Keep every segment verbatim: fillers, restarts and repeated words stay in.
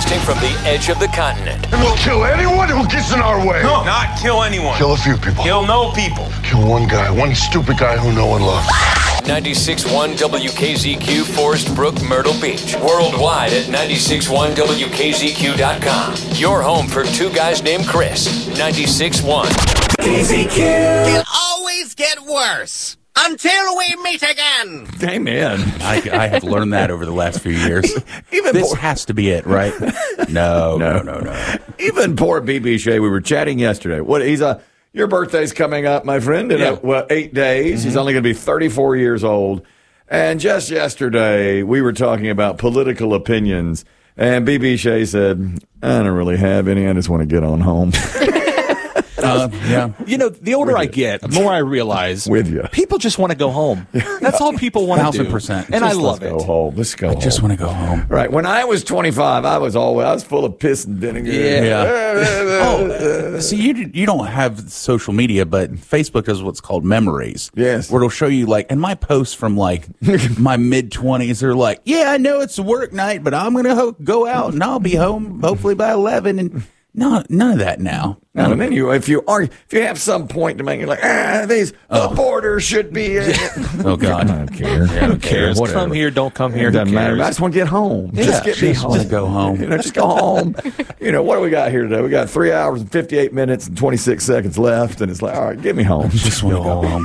Broadcasting from the edge of the continent. And we'll kill anyone who gets in our way. No, not kill anyone. Kill a few people. Kill no people. Kill one guy, one stupid guy who no one loves. ninety-six point one W K Z Q, Forest Brook, Myrtle Beach. Worldwide at ninety-six point one W K Z Q dot com. Your home for two guys named Chris. ninety-six point one. K Z Q. It'll always get worse. Until we meet again. Amen. I, I have learned that over the last few years. Even this poor, has to be it, right? No, no, no, no. Even poor B B Shea. We were chatting yesterday. What he's a. Your birthday's coming up, my friend, in yeah. a, well, eight days. Mm-hmm. He's only going to be thirty-four years old. And just yesterday, we were talking about political opinions, and B B Shea said, "I don't really have any. I just want to get on home." Uh, yeah. You know, the older I get, the more I realize with you. people just want to go home. That's all people want to do. Thousand percent. And just I love let's it. Go home. Let's go I home. just want to go home. Right. When I was twenty-five, I was always I was full of piss and vinegar. Yeah. oh, see, you you don't have social media, but Facebook does what's called memories. Yes. Where it'll show you like, and my posts from like my mid twenties are like, yeah, I know it's a work night, but I'm gonna ho- go out and I'll be home hopefully by eleven and. No, none of that now. No, and then you, if you are, if you have some point to make, you're like, ah, these Oh. the border should be. Uh, Oh God, I don't care. Yeah, who cares? Whatever. Come here, don't come here. It doesn't who matter. cares? I just want to get home. Yeah, just get me just home. want to go home. You know, just go home. You know, what do we got here today? We got three hours and fifty-eight minutes and twenty-six seconds left, and it's like, all right, get me home. Just want to go home.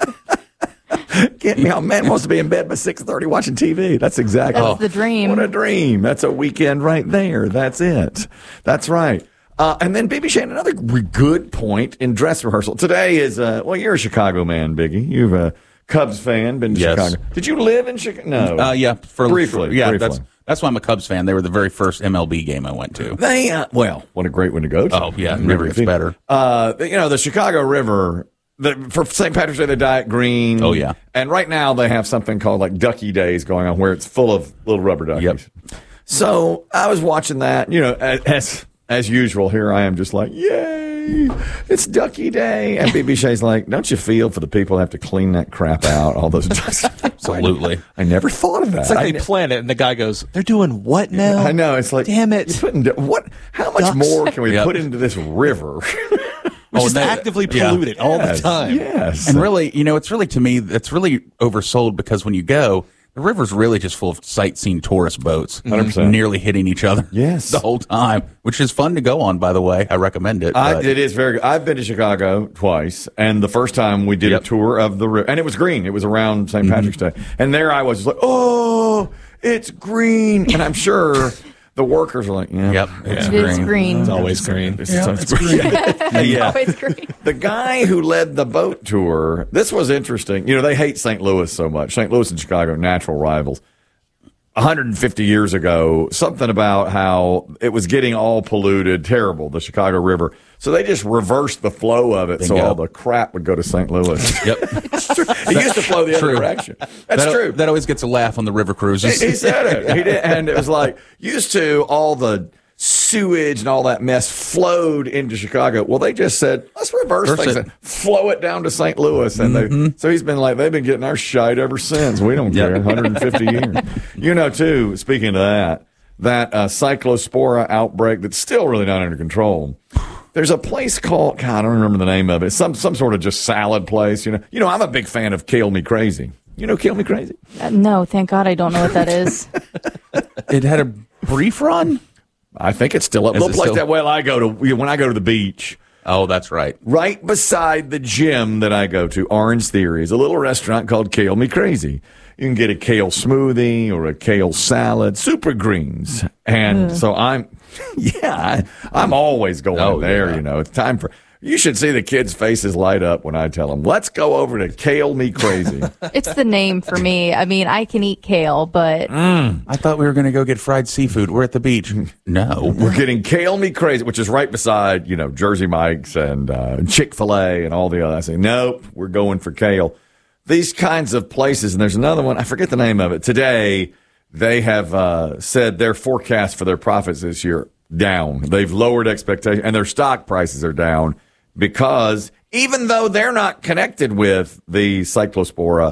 Get me home. Man wants to be in bed by six thirty watching T V. That's exactly. That's the dream. What a dream. That's a weekend right there. That's it. That's right. Uh, and then, B B Shane, another re- good point in dress rehearsal. Today is, uh, well, you're a Chicago man, Biggie. You're a Cubs fan, been to Yes. Chicago. Did you live in Chicago? No. Uh, yeah, for Briefly, for- yeah, briefly. that's that's why I'm a Cubs fan. They were the very first M L B game I went to. They, uh, well, what a great one to go to. Oh yeah, it never gets better. Uh, you know, the Chicago River, the, for Saint Patrick's Day, they dye it green. Oh, yeah. And right now they have something called like Ducky Days going on where it's full of little rubber duckies. Yep. So I was watching that, you know, as as usual, here I am just like, yay, it's Ducky Day. And B B Shane's like, don't you feel for the people who have to clean that crap out, all those ducks? Absolutely. I never thought of that. It's like I they ne- plan it, and the guy goes, "They're doing what now?" I know. It's like, damn it! You're putting, what? How much Ducks. more can we Yep. put into this river? Which Oh, is they- actively yeah. polluted all Yes, the time. Yes. And really, you know, it's really, to me, it's really oversold because when you go, the river's really just full of sightseeing tourist boats. one hundred percent. Nearly hitting each other. Yes. The whole time, which is fun to go on, by the way. I recommend it. I, but- it is very good. I've been to Chicago twice, and the first time we did Yep. a tour of the river, and it was green. It was around Saint Patrick's Day. And there I was like, oh, it's green. And I'm sure the workers are like, yeah. Yep. It's It green. is green. It's always green. This is it's green. yeah. Always green. The guy who led the boat tour, this was interesting. You know, they hate Saint Louis so much. Saint Louis and Chicago, natural rivals. one hundred fifty years ago, something about how it was getting all polluted, terrible, the Chicago River. So they just reversed the flow of it so Bingo. all the crap would go to Saint Louis. Yep. It used to flow the other True. direction. That's that, true. That always gets a laugh on the river cruises. He said it. He did, and it was like used to all the sewage and all that mess flowed into Chicago. Well, they just said let's reverse Reverse things it. and flow it down to Saint Louis, and they. So he's been like they've been getting our shite ever since. We don't care. Yep. one hundred fifty years. You know, too. Speaking of that, that uh, cyclospora outbreak that's still really not under control. There's a place called God, I don't remember the name of it. Some some sort of just salad place. You know, you know, I'm a big fan of Kale Me Crazy. You know, Kale Me Crazy. Uh, no, thank God I don't know what that is. It had a brief run? I think it's still a Is little it place still- that well I go to when I go to the beach. Oh, that's right. Right beside the gym that I go to, Orange Theory, is a little restaurant called Kale Me Crazy. You can get a kale smoothie or a kale salad, super greens. And so I'm, yeah, I, I'm always going Oh, there, yeah. you know. It's time for, you should see the kids' faces light up when I tell them, let's go over to Kale Me Crazy. It's the name for me. I mean, I can eat kale, but I thought we were going to go get fried seafood. We're at the beach. No. We're getting Kale Me Crazy, which is right beside, you know, Jersey Mike's and uh, Chick-fil-A and all the other. I say, nope, we're going for kale. These kinds of places, and there's another one, I forget the name of it. Today, they have uh, said their forecast for their profits this year down. They've lowered expectations, and their stock prices are down because even though they're not connected with the cyclospora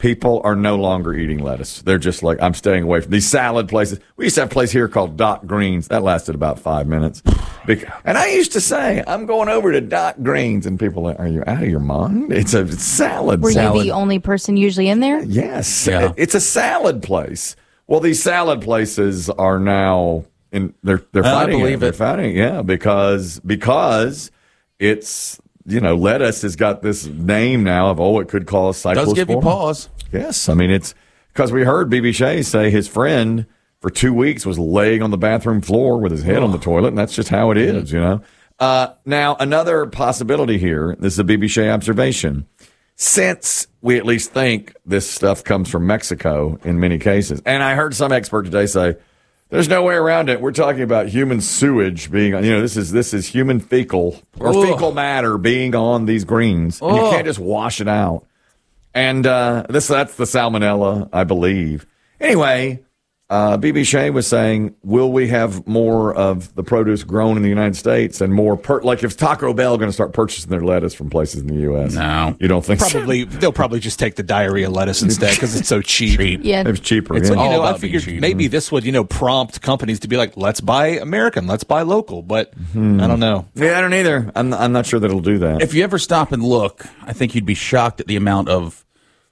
People are no longer eating lettuce. They're just like, I'm staying away from these salad places. We used to have a place here called Doc Green's. That lasted about five minutes. And I used to say, I'm going over to Doc Green's. And people are like, are you out of your mind? It's a salad. Were salad. you the only person usually in there? Yes. Yeah. It's a salad place. Well, these salad places are now, in, they're, they're I fighting believe it. They're it. fighting it, yeah, because, because it's, you know, lettuce has got this name now of, oh, it could cause cyclosporin. Does give you pause. Yes. I mean, it's because we heard B B Shea say his friend for two weeks was laying on the bathroom floor with his head Oh. on the toilet, and that's just how it is, you know. Uh, now, another possibility here, this is a B B Shea observation. Since we at least think this stuff comes from Mexico in many cases, and I heard some expert today say, there's no way around it. We're talking about human sewage being, you know, this is this is human fecal or Ugh. fecal matter being on these greens. And you Ugh. can't just wash it out. And uh, this that's the salmonella, I believe. Anyway, uh, B B Shea was saying, will we have more of the produce grown in the United States and more, per- like if Taco Bell going to start purchasing their lettuce from places in the U S? No. You don't think so? Probably they'll probably just take the diarrhea lettuce instead because it's so cheap. Cheap. Yeah. It's cheaper. It's yeah. you all know I about being figured cheap. maybe this would you know prompt companies to be like, let's buy American, let's buy local, but I don't know. Yeah, I don't either. I'm, I'm not sure that it'll do that. If you ever stop and look, I think you'd be shocked at the amount of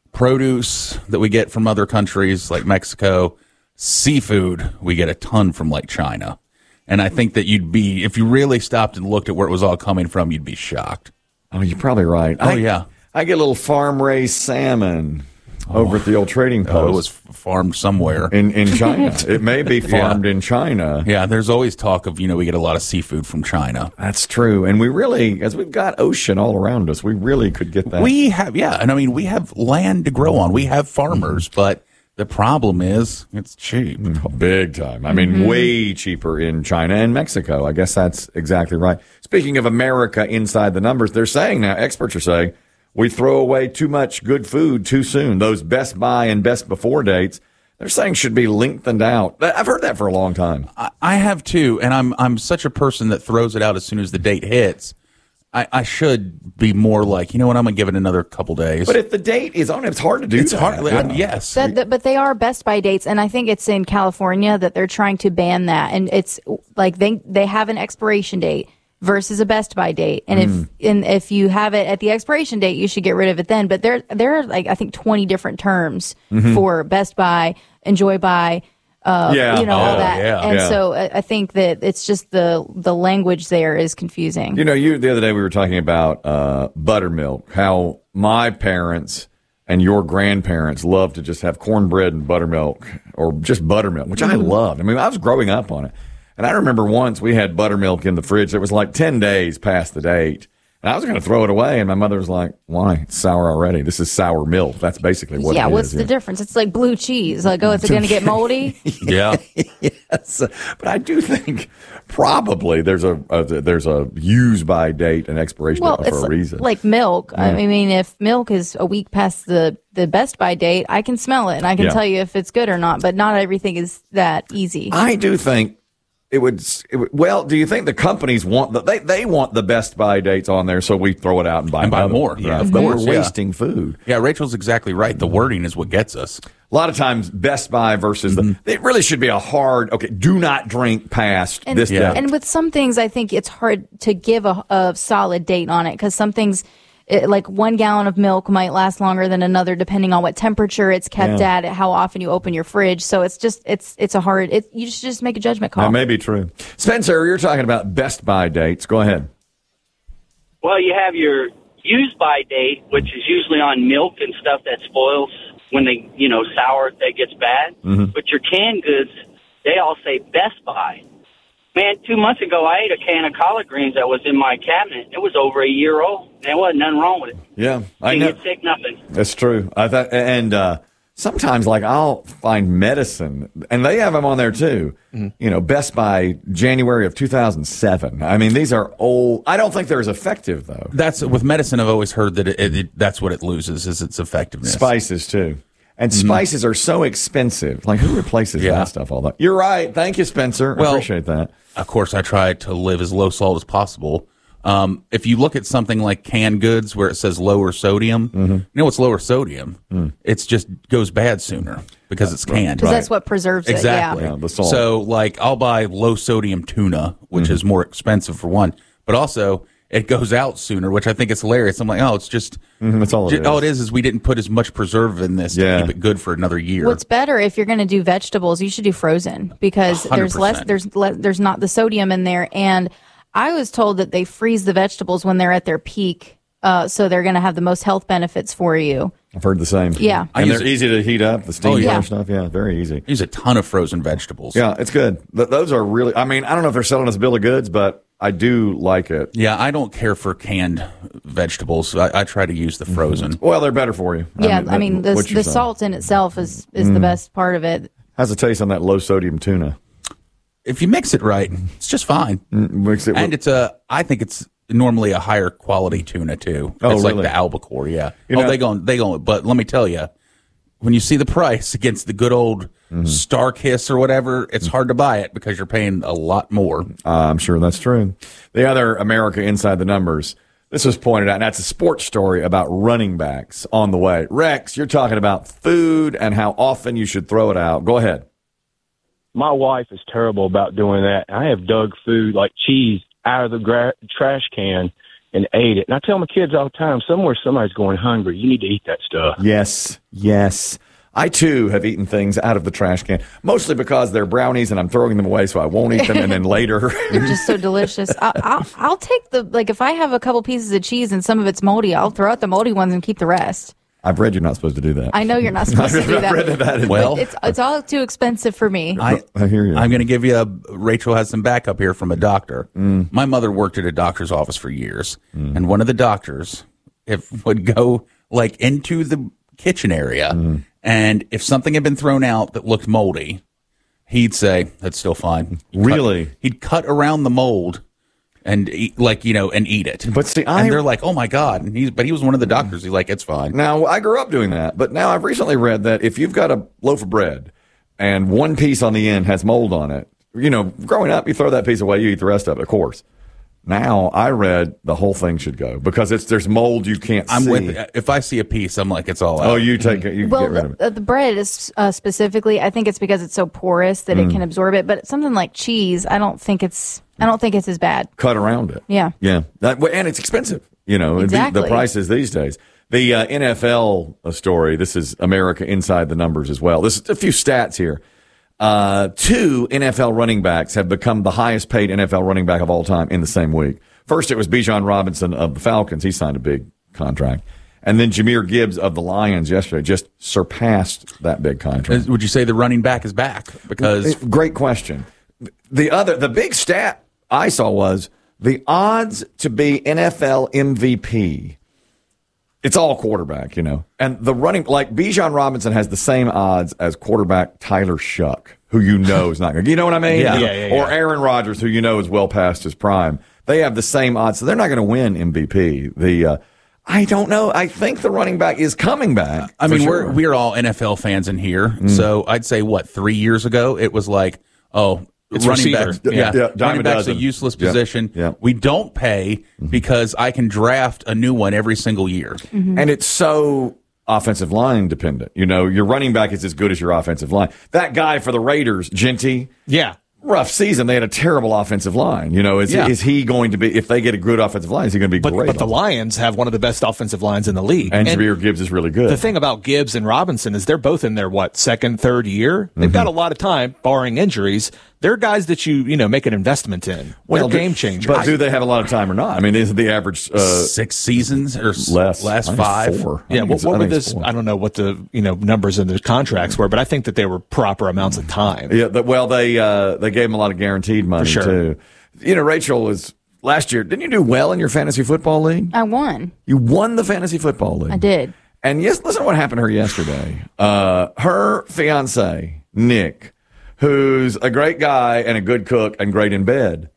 produce that we get from other countries like Mexico. Seafood, we get a ton from like China. And I think that you'd be, if you really stopped and looked at where it was all coming from, you'd be shocked. Oh, you're probably right. Oh, I, yeah. I get a little farm raised salmon over at the old trading post. Oh, it was f- farmed somewhere. in, in China. It may be farmed in China. Yeah, there's always talk of, you know, we get a lot of seafood from China. That's true. And we really, as we've got ocean all around us, we really could get that. We have, yeah, and I mean, we have land to grow on. We have farmers, but the problem is it's cheap. Big time. I mean, way cheaper in China and Mexico. I guess that's exactly right. Speaking of America inside the numbers, they're saying now, experts are saying, we throw away too much good food too soon. Those Best Buy and Best Before dates, they're saying should be lengthened out. I've heard that for a long time. I, I have too, and I'm I'm such a person that throws it out as soon as the date hits. I, I should be more like, you know what, I'm going to give it another couple days. But if the date is on, it's hard to do it's that. hard. Yeah. Yes. That, that- but they are Best Buy dates, and I think it's in California that they're trying to ban that. And it's like they they have an expiration date versus a Best Buy date, and Mm. if and if you have it at the expiration date, you should get rid of it then. But there there are like I think twenty different terms Mm-hmm. for Best Buy, Enjoy Buy. Uh, Yeah. you know all Oh, that, yeah. and Yeah. so I I think that it's just the the language there is confusing. You know, you the other day we were talking about uh, buttermilk, how my parents and your grandparents loved to just have cornbread and buttermilk or just buttermilk, which I loved. I mean, I was growing up on it. And I remember once we had buttermilk in the fridge that was like ten days past the date. And I was going to throw it away. And my mother was like, why? It's sour already. This is sour milk. That's basically what yeah, it what's is. the difference? It's like blue cheese. Like, oh, is it going to get moldy? yeah. Yes, but I do think probably there's a, a there's a use by date and expiration Well, date it's for a reason. like milk. I mean, if milk is a week past the, the Best Buy date, I can smell it and I can Yeah. tell you if it's good or not, but not everything is that easy. I do think it would, it would. Well, do you think the companies want the they they want the Best Buy dates on there so we throw it out and buy And buy another? more. Yeah, Of but course, we're yeah. wasting food. Yeah, Rachel's exactly right. The wording is what gets us. A lot of times, Best Buy versus the. It really should be a hard. Okay, do not drink past And, this Yeah. date. and with some things, I think it's hard to give a, a solid date on it because some things, it, like one gallon of milk might last longer than another depending on what temperature it's kept Yeah. at, how often you open your fridge. So it's just it's it's a hard. It, you just just make a judgment call. That may be true. Spencer, you're talking about Best Buy dates. Go ahead. Well, you have your use by date, which is usually on milk and stuff that spoils when they, you know, sour, that gets bad. Mm-hmm. But your canned goods, they all say Best Buy. Man, two months ago, I ate a can of collard greens that was in my cabinet. It was over a year old. There wasn't nothing wrong with it. Yeah, I Didn't know. get sick, nothing. That's true. I thought, and uh, sometimes, like I'll find medicine, and they have them on there too. You know, Best Buy January of two thousand seven. I mean, these are old. I don't think they're as effective though. That's with medicine. I've always heard that it, it, that's what it loses is its effectiveness. Spices too, and spices are so expensive. Like who replaces Yeah. that stuff all that? You're right. Thank you, Spencer. I Well- appreciate that. Of course, I try to live as low salt as possible, Um, if you look at something like canned goods where it says lower sodium, Mm-hmm. you know what's lower sodium? Mm. It's just goes bad sooner because it's canned. Because that's what preserves Exactly. it. Yeah. Yeah, the salt. So, like, I'll buy low sodium tuna, which Mm-hmm. is more expensive for one, but also it goes out sooner, which I think is hilarious. I'm like, oh, it's just Mhm, that's all it ju- is. all it is is we didn't put as much preservative in this Yeah. to keep it good for another year. What's better if you're going to do vegetables, you should do frozen because there's less one hundred percent. there's le- there's not the sodium in there. And I was told that they freeze the vegetables when they're at their peak, uh, so they're going to have the most health benefits for you. I've heard the same. Yeah. I And use they're it- easy to heat up, the steam Oh, yeah. fire stuff. Yeah, very easy. I use a ton of frozen vegetables. Yeah, it's good. Th- those are really, I mean, I don't know if they're selling us a bill of goods, but I do like it. Yeah, I don't care for canned vegetables. I, I try to use the frozen. Well, they're better for you. Yeah, I mean, the, what you're the saying. salt in itself is is the best part of it. How's the taste on that low sodium tuna? If you mix it right, it's just fine. Mix it with- And it's a, I think it's normally a higher quality tuna too. Oh, it's really? like the albacore, yeah. You oh, know- they go, they go. But let me tell you, when you see the price against the good old Mm-hmm. Star Kiss or whatever, it's hard to buy it because you're paying a lot more. Uh, I'm sure that's true. The other America Inside the Numbers, this was pointed out, and that's a sports story about running backs on the way. Rex, you're talking about food and how often you should throw it out. Go ahead. My wife is terrible about doing that. I have dug food like cheese out of the gra- trash can and ate it. And I tell my kids all the time, somewhere somebody's going hungry. You need to eat that stuff. Yes, yes. I, too, have eaten things out of the trash can, mostly because they're brownies and I'm throwing them away, so I won't eat them, and then later. They're just so delicious. I, I'll I'll take the like if I have a couple pieces of cheese and some of it's moldy, I'll throw out the moldy ones and keep the rest. I've read you're not supposed to do that. I know you're not supposed to do I've read that. that. Well, It's it's all too expensive for me. I, I hear you. I'm going to give you a, Rachel has some backup here from a doctor. My mother worked at a doctor's office for years, and one of the doctors if would go like into the kitchen area, and if something had been thrown out that looked moldy, he'd say, that's still fine. He'd Really? Cut, he'd cut around the mold and eat, like, you know, and eat it. But see, I- and they're like, oh my God. And he's, but he was one of the doctors. He's like, it's fine. Now, I grew up doing that, but now I've recently read that if you've got a loaf of bread and one piece on the end has mold on it, you know, growing up, you throw that piece away, you eat the rest of it, of course. Now, I read the whole thing should go because it's there's mold you can't I'm see. with, if I see a piece, I'm like, it's all out. Oh, you take it, you Well, get rid of it. the, the bread is uh, specifically. I think it's because it's so porous that Mm. it can absorb it. But something like cheese, I don't think it's. I don't think it's as bad. Cut around it. Yeah. Yeah. That, and it's expensive, you know, the- Exactly. the prices these days. The uh, N F L story, this is America Inside the Numbers as well. This is a few stats here. Uh, two N F L running backs have become the highest paid N F L running back of all time in the same week. First, it was Bijan Robinson of the Falcons. He signed a big contract. And then Jahmyr Gibbs of the Lions yesterday just surpassed that big contract. Would you say the running back is back? Because Great question. The other, the big stat I saw was the odds to be N F L M V P. It's all quarterback, you know. And the running, like Bijan Robinson has the same odds as quarterback Tyler Shuck, who you know is not going to, you know what I mean? Yeah. You know, Yeah, yeah, yeah. Or Aaron Rodgers, who you know is well past his prime. They have the same odds, so they're not going to win M V P. The, uh, I don't know. I think the running back is coming back. I for mean, sure. we're we're all N F L fans in here, so I'd say what three years ago it was like, oh, It's running receiver. back, Yeah, yeah, yeah, dime running a back's a dozen. useless Yeah, position. yeah. We don't pay because I can draft a new one every single year. And it's so offensive line dependent. You know, your running back is as good as your offensive line. That guy for the Raiders, Genty, Yeah. rough season. They had a terrible offensive line. You know, is, Yeah. is he going to be, if they get a good offensive line, is he going to be But, great? but the on- Lions have one of the best offensive lines in the league. and Jahmyr Gibbs is really good. The thing about Gibbs and Robinson is they're both in their, what, second, third year? They've got a lot of time, barring injuries. They're guys that you, you know, make an investment in. They're do- game changers. But do they have a lot of time or not? I mean, is it the average uh, Six seasons or s- less? last I think it's five. four. I Yeah, think what, it's- what I were think it's this? four. I don't know what the you know numbers in the contracts were, but I think that they were proper amounts of time. Yeah, the, well, they uh, they gave him a lot of guaranteed money sure. too. You know, Rachel was last year. Didn't you do well in your fantasy football league? I won. You won the fantasy football league. I did. And yes, listen to what happened to her yesterday. Uh, her fiance, Nick, who's a great guy and a good cook and great in bed.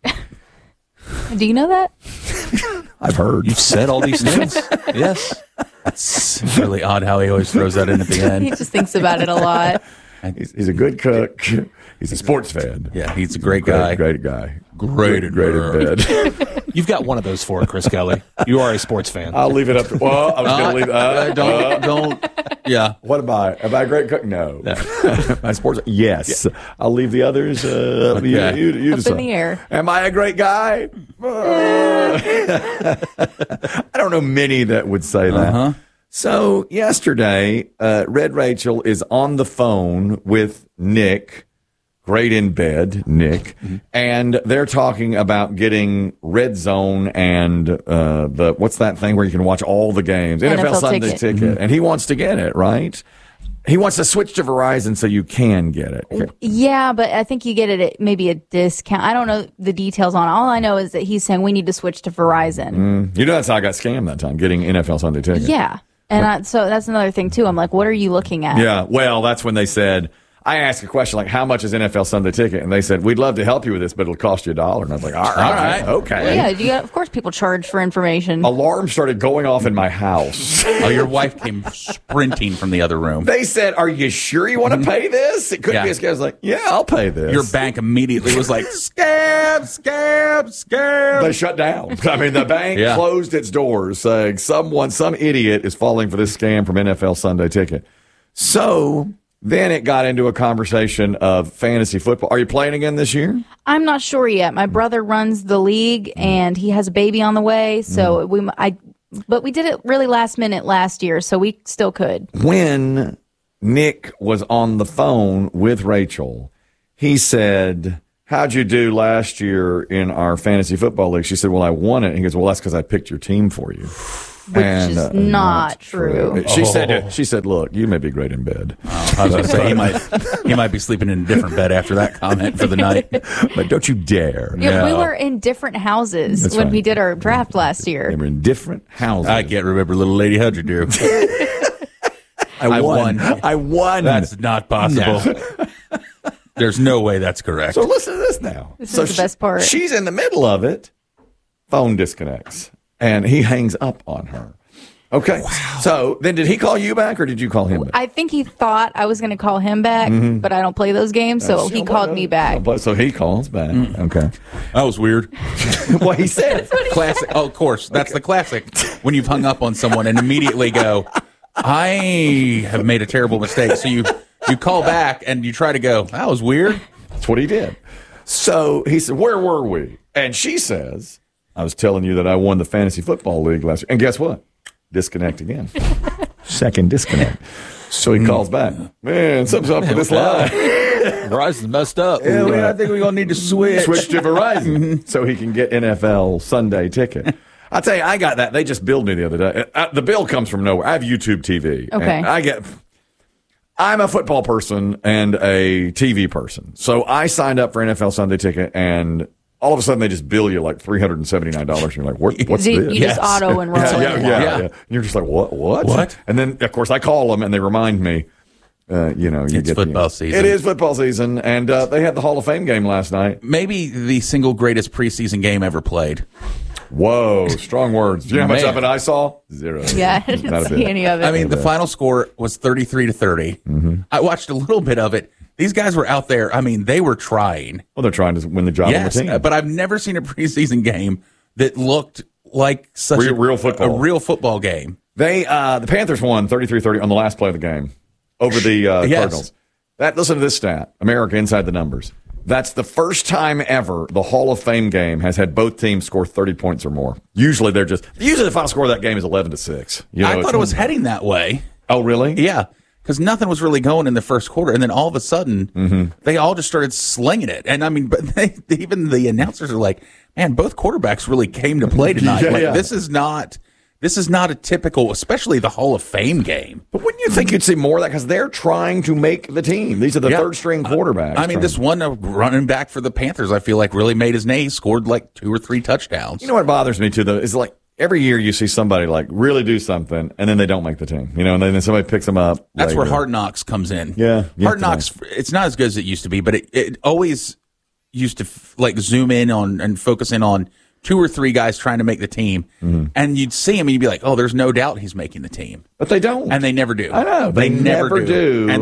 Do you know that? I've heard. You've said all these things. Yes. It's really odd how he always throws that in at the He end. just thinks about it a lot. He's, he's a good cook. He's a sports fan. Yeah, he's a great guy. Great, great guy. Great, great in bed. You've got one of those four, Chris Kelly. You are a sports fan. I'll leave it up to. Well, I was going to leave. Uh, Uh, don't, uh, don't. Yeah. What am I? Am I a great cook? No. My sports. Yes. Yeah. I'll leave the others. Uh, Okay. you, you, you Up decide. in the air. Am I a great guy? Uh, I don't know many that would say that. Uh-huh. So yesterday, uh, Red Rachel is on the phone with Nick, great in bed, Nick, Mm-hmm. and they're talking about getting Red Zone and uh, the what's that thing where you can watch all the games, N F L, N F L Sunday ticket. ticket, Mm-hmm. and he wants to get it, right? He wants to switch to Verizon so you can get it. Yeah, but I think you get it at maybe a discount. I don't know the details on it. All I know is that he's saying we need to switch to Verizon. Mm. You know that's how I got scammed that time, getting N F L Sunday ticket. Yeah. And I, so that's another thing, too. I'm like, what are you looking at? Yeah, well, that's when they said, I asked a question like, how much is N F L Sunday ticket? And they said, we'd love to help you with this, but it'll cost you a dollar. And I was like, all right, All right. okay. Well, yeah, you got, of course people charge for information. Alarm started going off in my house. Oh, your wife came sprinting from the other room. They said, are you sure you want to pay this? It could Yeah. be a scam. I was like, yeah, I'll pay this. Your bank immediately was like, scam, scam, scam. They shut down. I mean, the bank Yeah. closed its doors saying someone, some idiot is falling for this scam from N F L Sunday ticket. So then it got into a conversation of fantasy football. Are you playing again this year? I'm not sure yet. My brother runs the league, and he has a baby on the way. So we, I, but we did it really last minute last year, so we still could. When Nick was on the phone with Rachel, he said, how'd you do last year in our fantasy football league? She said, well, I won it. And he goes, well, that's because I picked your team for you. Which And, is uh, not true. She Oh. said, she said, look, you may be great in bed, I was going to say, he might, he might be sleeping in a different bed after that comment for the night. but don't you dare. Yeah, we No. were in different houses That's when right. we did our draft last They year. were in different houses. I can't remember little lady how'd you do. I won. I won. That's not possible. There's no way that's correct. So listen to this now. This so is the best part. She's in the middle of it. Phone disconnects, and he hangs up on her. Okay. So then, did he call you back, or did you call him back? I think he thought I was going to call him back, Mm-hmm. but I don't play those games, so he called me back. So he calls back. Mm. Okay. That was weird. Well, he said. Classic. Oh, of course. That's the classic when you've hung up on someone and immediately go, I have made a terrible mistake. So you, you call back and you try to go, that was weird. That's what he did. So he said, where were we? And she says, I was telling you that I won the fantasy football league last year. And guess what? Disconnect again. Second disconnect. So he calls back. Man, something's up with this line. Verizon's messed up. Yeah, we- I think we're going to need to switch. Switch to Verizon so he can get N F L Sunday ticket. I'll tell you, I got that. They just billed me the other day. Uh, the bill comes from nowhere. I have YouTube T V. Okay. And I get. I'm a football person and a T V person. So I signed up for N F L Sunday ticket, and all of a sudden they just bill you like three hundred seventy-nine dollars. And you're like, what, what's You, this? you just auto enroll. Yeah, yeah, yeah, Yeah. yeah. And you're just like, what, what? What? And then, of course, I call them and they remind me, uh, you know, you It's get the- football season. It is football season. And uh, they had the Hall of Fame game last night. Maybe the single greatest preseason game ever played. Whoa, strong words. Do you know how much Man. of it I saw? Zero. Yeah, I Not didn't a see bit. any of it. I mean, the final score was thirty-three to thirty. Mm-hmm. I watched a little bit of it. These guys were out there. I mean, they were trying. Well, they're trying to win the job Yes, on the team. but I've never seen a preseason game that looked like such Real- a real football. a real football game. They uh, the Panthers won thirty-three thirty on the last play of the game over the uh, Yes. Cardinals. That listen to this stat. America Inside the Numbers. That's the first time ever the Hall of Fame game has had both teams score thirty points or more. Usually they're just usually the final score of that game is eleven to six. You know, I it's- thought it was heading that way. Oh, really? Yeah, because nothing was really going in the first quarter, and then all of a sudden, Mm-hmm. they all just started slinging it. And I mean, but they, even the announcers are like, "Man, both quarterbacks really came to play tonight. Yeah, like, yeah. This is not." This is not a typical, especially the Hall of Fame game. But wouldn't you think you'd see more of that? Because they're trying to make the team. These are the Yeah. third string quarterbacks. I mean, this one uh, running back for the Panthers, I feel like really made his name. He scored like two or three touchdowns. You know what bothers me too, though, is like every year you see somebody like really do something and then they don't make the team. You know, and then somebody picks them up. That's later. where Hard Knocks comes in. Yeah, you Hard have to Knocks. It's not as good as it used to be, but it, it always used to f- like zoom in on and focus in on two or three guys trying to make the team, Mm-hmm. and you'd see him and you'd be like, "Oh, there's no doubt he's making the team," But they don't. and they never do. I know. they, They never, never do. do. And they'll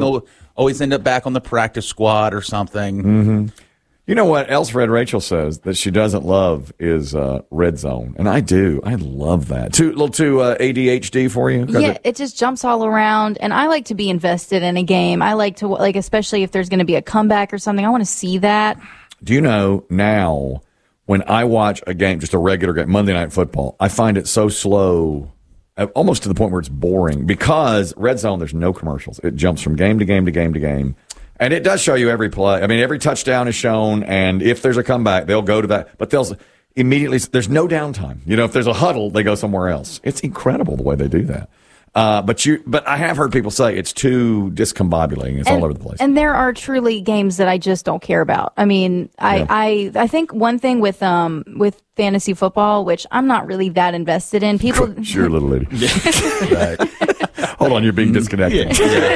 always end up back on the practice squad or something. Mm-hmm. You know what else Red Rachel says that she doesn't love is uh, Red Zone. And I do. I love that. Too, a little too uh, A D H D for you? Yeah, it, it just jumps all around. And I like to be invested in a game. I like to, like, especially if there's going to be a comeback or something, I want to see that. Do you know now when I watch a game, just a regular game, Monday Night Football, I find it so slow, almost to the point where it's boring because Red Zone, there's no commercials. It jumps from game to game to game to game. And it does show you every play. I mean, every touchdown is shown, and if there's a comeback, they'll go to that. But they'll immediately, there's no downtime. You know, if there's a huddle, they go somewhere else. It's incredible the way they do that. Uh, but you, but I have heard people say it's too discombobulating. It's and, all over the place. And there are truly games that I just don't care about. I mean, I, Yeah. I, I think one thing with um with fantasy football, which I'm not really that invested in, people. Sure, little lady. Right. Hold on, you're being disconnected.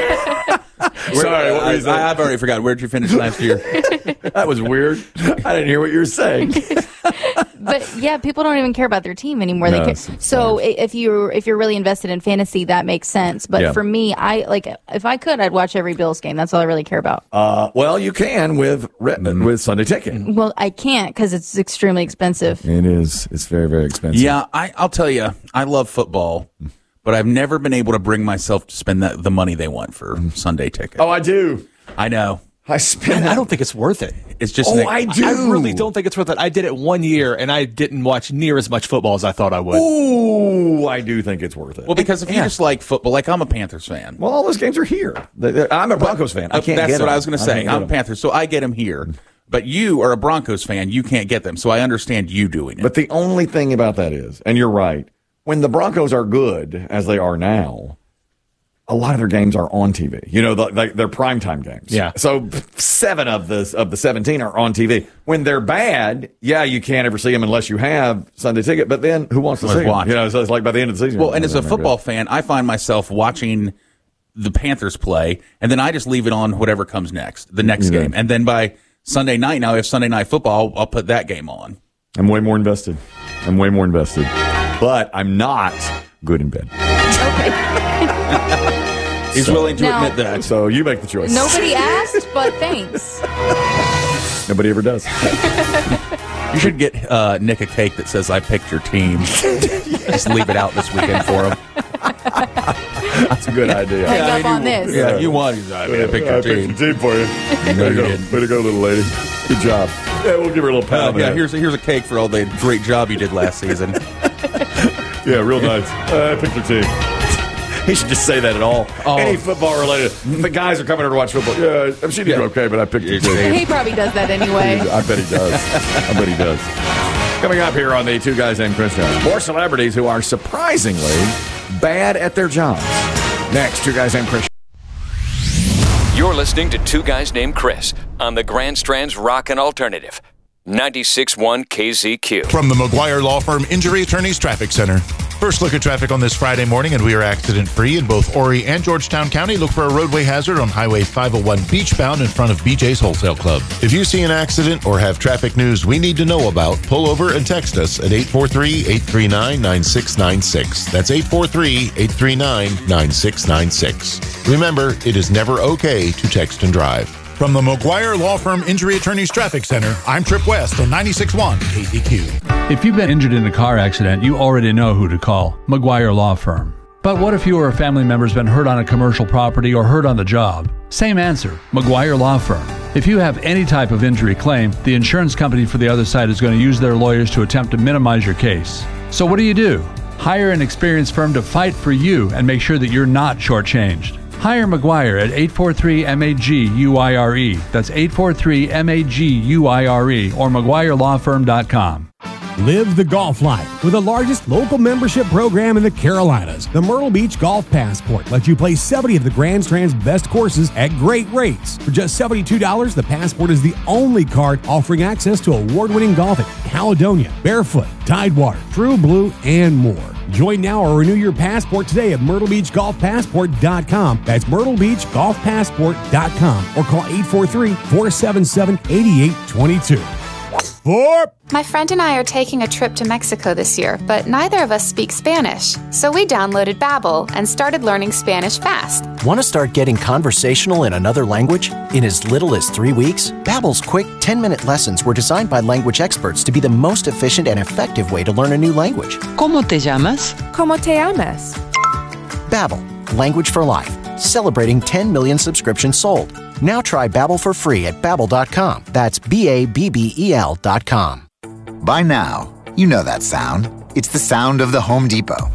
Sorry, what were you saying? I, I've already forgot. Where'd you finish last year? That was weird. I didn't hear what you were saying. But yeah, people don't even care about their team anymore. No, they care. it's- it's So i- if you if you're really invested in fantasy, that makes sense. But Yeah. for me, I like if I could, I'd watch every Bills game. That's all I really care about. Uh, well, you can with Red, with Sunday Ticket. Well, I can't because it's extremely expensive. It is. It's very, very expensive. Yeah, I, I'll tell you, I love football, but I've never been able to bring myself to spend that, the money they want for Sunday Ticket. Oh, I do. I know. I spend. I don't think it's worth it. It's just Oh, an- I do. I really don't think it's worth it. I did it one year, and I didn't watch near as much football as I thought I would. Ooh, I do think it's worth it. Well, because if you Yeah. just like football, like I'm a Panthers fan. Well, all those games are here. They- they- I'm a Broncos fan. I can't That's get what them. I was going to I say. can't get I'm a them. Panthers, so I get them here. But you are a Broncos fan. You can't get them, so I understand you doing it. But the only thing about that is, and you're right, when the Broncos are good, as they are now, a lot of their games are on T V. You know, the, the, they're primetime games. Yeah. So seven of the of the seventeen are on T V. When they're bad, yeah, you can't ever see them unless you have Sunday Ticket. But then, who wants to Let's see them? watch. You know, so it's like by the end of the season. well, and as a they're football good. fan, I find myself watching the Panthers play, and then I just leave it on whatever comes next, the next Yeah. game. And then by Sunday night, now if Sunday Night Football, I'll put that game on. I'm way more invested. I'm way more invested. But I'm not good in bed. He's So- willing to Now- admit that. So you make the choice. Nobody asked, but thanks. Nobody ever does. You should get uh, Nick a cake that says, I picked your team. Just leave it out this weekend for him. That's a good idea. Hang up on this. Yeah, you won. I mean, I picked your I picked team. the team for you. No, Way to you go. didn't. Way to go, little lady. Good job. Yeah, we'll give her a little pat Uh, on the yeah, head. here's a, here's a cake for all the great job you did last season. Yeah, real nice. Uh, I picked your team. He should just say that at all. Oh. Any football related. The guys are coming here to watch football. Yeah, I mean, she did Yeah. okay, but I picked your team. He probably does that anyway. I bet he does. I bet he does. Coming up here on the Two Guys Named Chris Show, more celebrities who are surprisingly bad at their jobs. Next, Two Guys Named Chris. You're listening to Two Guys Named Chris on the Grand Strand's Rockin' Alternative. ninety-six point one K Z Q. From the McGuire Law Firm Injury Attorneys Traffic Center. First look at traffic on this Friday morning, and we are accident-free in both Horry and Georgetown County. Look for a roadway hazard on Highway five oh one beachbound in front of B J's Wholesale Club. If you see an accident or have traffic news we need to know about, pull over and text us at eight four three, eight three nine, nine six nine six. That's eight four three, eight three nine, nine six nine six. Remember, it is never okay to text and drive. From the McGuire Law Firm Injury Attorneys Traffic Center, I'm Trip West on ninety-six point one K Z Q. If you've been injured in a car accident, you already know who to call. McGuire Law Firm. But what if you or a family member's been hurt on a commercial property or hurt on the job? Same answer, McGuire Law Firm. If you have any type of injury claim, the insurance company for the other side is going to use their lawyers to attempt to minimize your case. So what do you do? Hire an experienced firm to fight for you and make sure that you're not shortchanged. Hire McGuire at eight four three M A G U I R E. That's eight four three M A G U I R E or McGuire Law Firm dot com. Live the golf life with the largest local membership program in the Carolinas. The Myrtle Beach Golf Passport lets you play seventy of the Grand Strand's best courses at great rates. For just seventy-two dollars, the Passport is the only card offering access to award-winning golf at Caledonia, Barefoot, Tidewater, True Blue, and more. Join now or renew your passport today at Myrtle Beach Golf Passport dot com. That's Myrtle Beach Golf Passport dot com or call eight four three, four seven seven, eight eight two two. Four. My friend and I are taking a trip to Mexico this year, but neither of us speak Spanish. So we downloaded Babbel and started learning Spanish fast. Want to start getting conversational in another language? In as little as three weeks, Babbel's quick ten-minute lessons were designed by language experts to be the most efficient and effective way to learn a new language. ¿Cómo te llamas? ¿Cómo te llamas? Babbel, language for life. Celebrating ten million subscriptions sold. Now try Babbel for free at babbel dot com. That's B A B B E L dot com. By now, you know that sound. It's the sound of the Home Depot.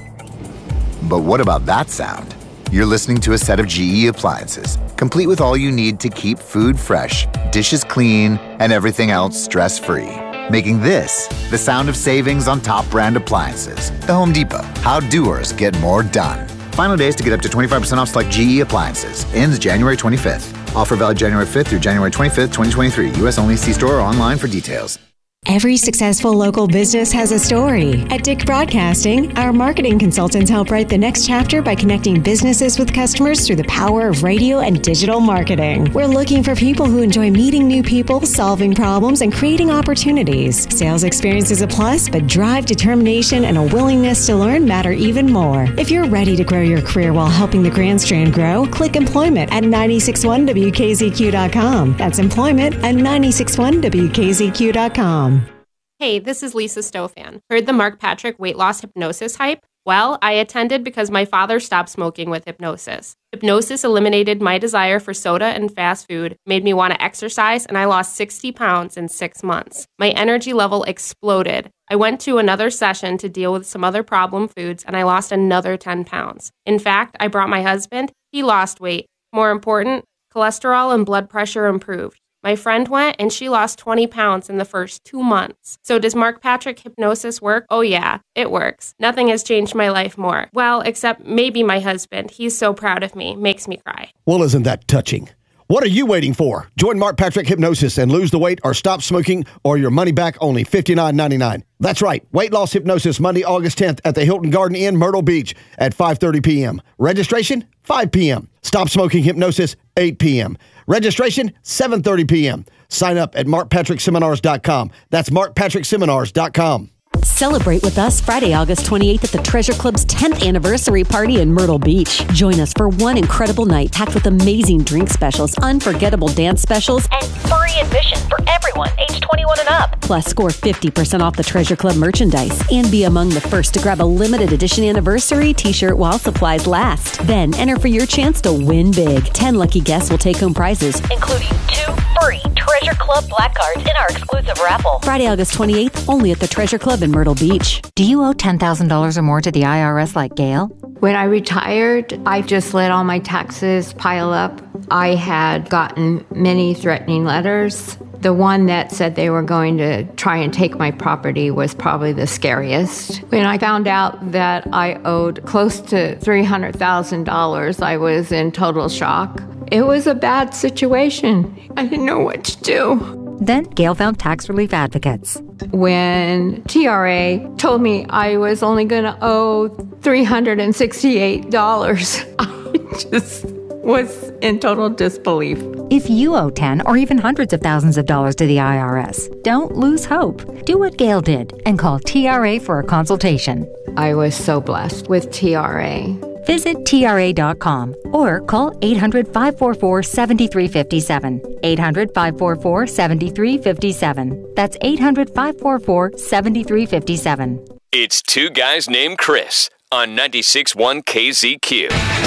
But what about that sound? You're listening to a set of G E appliances, complete with all you need to keep food fresh, dishes clean, and everything else stress-free. Making this the sound of savings on top brand appliances. The Home Depot. How doers get more done. Final days to get up to twenty-five percent off select G E appliances. Ends January twenty-fifth. Offer valid January fifth through January twenty-fifth, twenty twenty-three. U S only. See store or online for details. Every successful local business has a story. At Dick Broadcasting, our marketing consultants help write the next chapter by connecting businesses with customers through the power of radio and digital marketing. We're looking for people who enjoy meeting new people, solving problems, and creating opportunities. Sales experience is a plus, but drive, determination, and a willingness to learn matter even more. If you're ready to grow your career while helping the Grand Strand grow, click employment at nine six one W K Z Q dot com. That's employment at nine six one W K Z Q dot com. Hey, this is Lisa Stofan. Heard the Mark Patrick weight loss hypnosis hype? Well, I attended because my father stopped smoking with hypnosis. Hypnosis eliminated my desire for soda and fast food, made me want to exercise, and I lost sixty pounds in six months. My energy level exploded. I went to another session to deal with some other problem foods, and I lost another ten pounds. In fact, I brought my husband. He lost weight. More important, cholesterol and blood pressure improved. My friend went and she lost twenty pounds in the first two months. So does Mark Patrick hypnosis work? Oh yeah, it works. Nothing has changed my life more. Well, except maybe my husband. He's so proud of me. Makes me cry. Well, isn't that touching? What are you waiting for? Join Mark Patrick Hypnosis and lose the weight or stop smoking or your money back only fifty-nine ninety-nine. That's right. Weight loss hypnosis Monday, August tenth at the Hilton Garden Inn, Myrtle Beach at five thirty p.m. Registration, five p.m. Stop smoking hypnosis, eight p.m. Registration, seven thirty p.m. Sign up at mark patrick seminars dot com. That's mark patrick seminars dot com. Celebrate with us Friday, August twenty-eighth at the Treasure Club's tenth anniversary party in Myrtle Beach. Join us for one incredible night packed with amazing drink specials, unforgettable dance specials, and free admission for everyone age twenty-one and up. Plus, score fifty percent off the Treasure Club merchandise and be among the first to grab a limited edition anniversary t-shirt while supplies last. Then enter for your chance to win big. ten lucky guests will take home prizes, including two free Treasure Club black cards in our exclusive raffle. Friday, August twenty-eighth, only at the Treasure Club in Myrtle Beach. Do you owe ten thousand dollars or more to the I R S like Gail? When I retired, I just let all my taxes pile up. I had gotten many threatening letters. The one that said they were going to try and take my property was probably the scariest. When I found out that I owed close to three hundred thousand dollars, I was in total shock. It was a bad situation. I didn't know what to do. Then Gail found tax relief advocates. When T R A told me I was only going to owe three hundred sixty-eight dollars, I just was in total disbelief. If you owe ten or even hundreds of thousands of dollars to the I R S, don't lose hope. Do what Gail did and call T R A for a consultation. I was so blessed with T R A. Visit T R A dot com or call eight hundred, five four four, seven three five seven. eight hundred, five four four, seven three five seven. That's eight hundred, five four four, seven three five seven. It's Two Guys Named Chris on ninety-six point one K Z Q.